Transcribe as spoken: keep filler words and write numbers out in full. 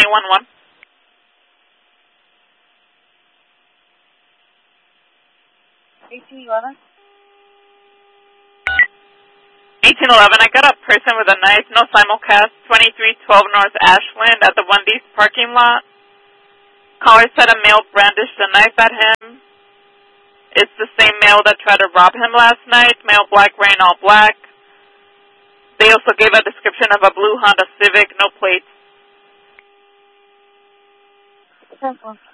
one one. eighteen eleven. eighteen eleven, I got a person with a knife, no simulcast, twenty-three twelve North Ashland at the Wendy's parking lot. Caller said a male brandished a knife at him. It's the same male that tried to rob him last night. Male black, wearing all black. They also gave a description of a blue Honda Civic, no plates. ten four.